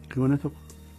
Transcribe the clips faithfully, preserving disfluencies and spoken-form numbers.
con eso.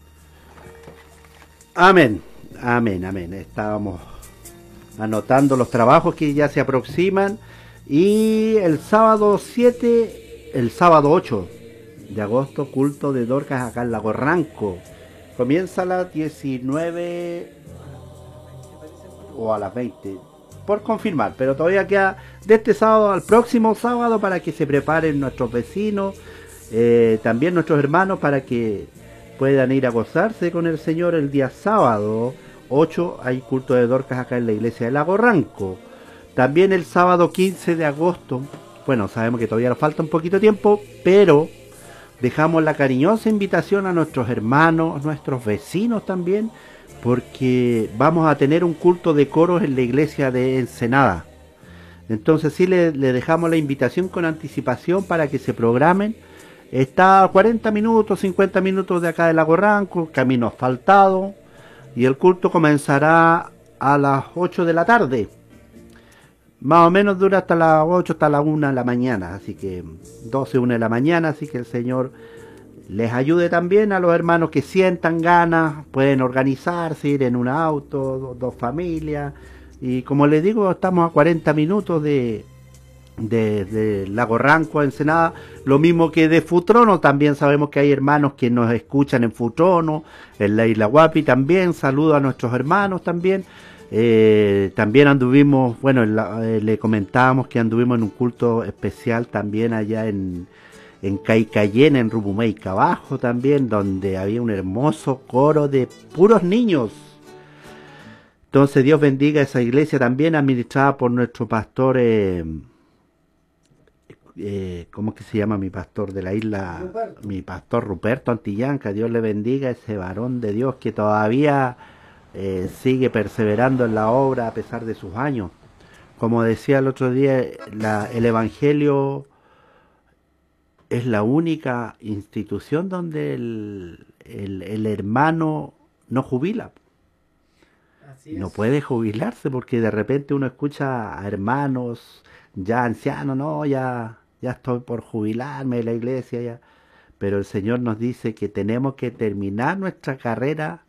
Amén, amén, amén. Estábamos anotando los trabajos que ya se aproximan. Y el sábado siete, el sábado ocho de agosto, culto de Dorcas acá en Lago Ranco. Comienza a las diecinueve o a las veinte, por confirmar, pero todavía queda de este sábado al próximo sábado para que se preparen nuestros vecinos, eh, también nuestros hermanos, para que puedan ir a gozarse con el Señor el día sábado ocho. Hay culto de Dorcas acá en la iglesia de Lago Ranco. También el sábado quince de agosto, bueno, sabemos que todavía nos falta un poquito de tiempo, pero dejamos la cariñosa invitación a nuestros hermanos, nuestros vecinos también, porque vamos a tener un culto de coros en la iglesia de Ensenada. Entonces sí le, le dejamos la invitación con anticipación para que se programen. Está a cuarenta minutos, cincuenta minutos de acá de Lago Ranco, camino asfaltado, y el culto comenzará a las ocho de la tarde. Más o menos dura hasta las ocho, hasta las una de la mañana, así que doce, una de la mañana, así que el Señor les ayude también a los hermanos que sientan ganas, pueden organizarse, ir en un auto, dos, dos familias, y como les digo, estamos a cuarenta minutos de, de, de Lago Ranco a Ensenada, lo mismo que de Futrono. También sabemos que hay hermanos que nos escuchan en Futrono, en la Isla Guapi también, saludo a nuestros hermanos también. Eh, también anduvimos, bueno, la, eh, le comentábamos que anduvimos en un culto especial también allá en, en Caicayén, en Rupumeica abajo también, donde había un hermoso coro de puros niños. Entonces Dios bendiga esa iglesia también, administrada por nuestro pastor, eh, eh, ¿cómo que se llama mi pastor de la isla? Ruperto. Mi pastor Ruperto Antillanca. Dios le bendiga, ese varón de Dios que todavía Eh, sigue perseverando en la obra a pesar de sus años. Como decía el otro día, la, el Evangelio es la única institución donde el, el, el hermano no jubila. Así no es. Puede jubilarse, porque de repente uno escucha a hermanos ya ancianos, no, ya, ya estoy por jubilarme de la iglesia, ya. Pero el Señor nos dice que tenemos que terminar nuestra carrera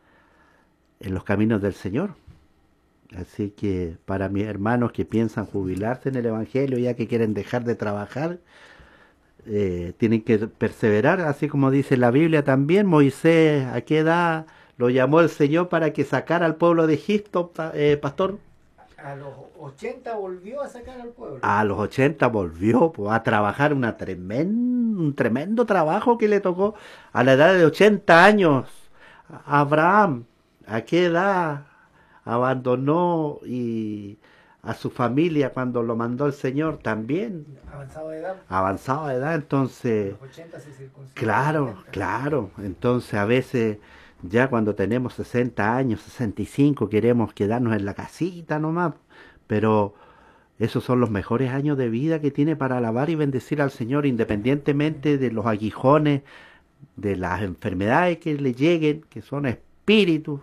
en los caminos del Señor. Así que para mis hermanos que piensan jubilarse en el Evangelio, ya que quieren dejar de trabajar, eh, tienen que perseverar, así como dice la Biblia también. Moisés, ¿a qué edad lo llamó el Señor para que sacara al pueblo de Egipto, eh, pastor? A los ochenta volvió a sacar al pueblo. A los ochenta volvió pues, a trabajar una tremen, un tremendo trabajo que le tocó a la edad de ochenta años. Abraham, ¿a qué edad abandonó y a su familia cuando lo mandó el Señor? También. Avanzado de edad. Avanzado de edad, entonces. Los ochenta se circuncidó. Claro, claro. Entonces a veces ya cuando tenemos sesenta años, sesenta y cinco, queremos quedarnos en la casita nomás. Pero esos son los mejores años de vida que tiene para alabar y bendecir al Señor, independientemente de los aguijones, de las enfermedades que le lleguen, que son espíritus.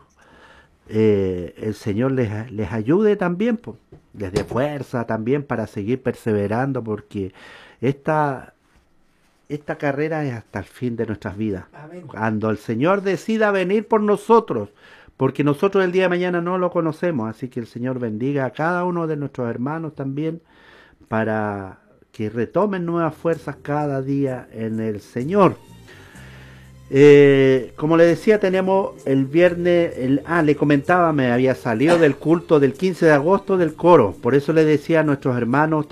Eh, el Señor les, les ayude también, pues, les dé fuerza también para seguir perseverando, porque esta, esta carrera es hasta el fin de nuestras vidas. Amén. Cuando el Señor decida venir por nosotros, porque nosotros el día de mañana no lo conocemos, así que el Señor bendiga a cada uno de nuestros hermanos también, para que retomen nuevas fuerzas cada día en el Señor. Eh, como le decía, tenemos el viernes, el, ah, le comentaba, me había salido del culto del quince de agosto del coro, por eso le decía a nuestros hermanos